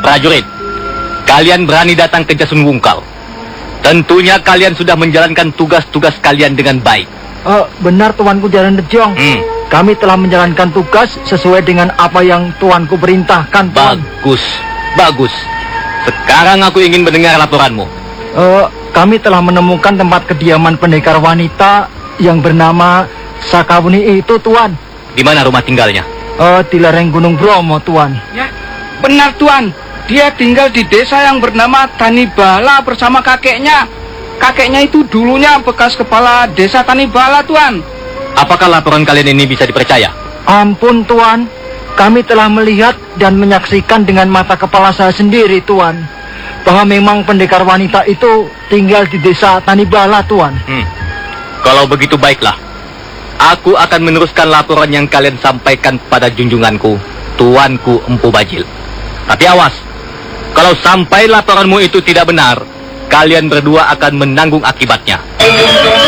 Prajurit, kalian berani datang ke Jasun Wungkal. Tentunya kalian sudah menjalankan tugas-tugas kalian dengan baik. Benar Tuanku Jaran Rejong. Kami telah menjalankan tugas sesuai dengan apa yang Tuanku perintahkan, Tuan. Bagus, bagus. Sekarang aku ingin mendengar laporanmu. Kami telah menemukan tempat kediaman pendekar wanita yang bernama Sakawuni itu, Tuan. Di mana rumah tinggalnya? Di lereng Gunung Bromo, Tuan. Ya, benar Tuan. Dia tinggal di desa yang bernama Tanibala bersama kakeknya. Kakeknya itu dulunya bekas kepala desa Tanibala, Tuan. Apakah laporan kalian ini bisa dipercaya? Ampun, Tuan. Kami telah melihat dan menyaksikan dengan mata kepala saya sendiri, Tuan, bahwa memang pendekar wanita itu tinggal di desa Tanibala, Tuan. Kalau begitu baiklah. Aku akan meneruskan laporan yang kalian sampaikan pada junjunganku, Tuanku Empu Bajil. Tapi awas, kalau sampai laporanmu itu tidak benar, kalian berdua akan menanggung akibatnya.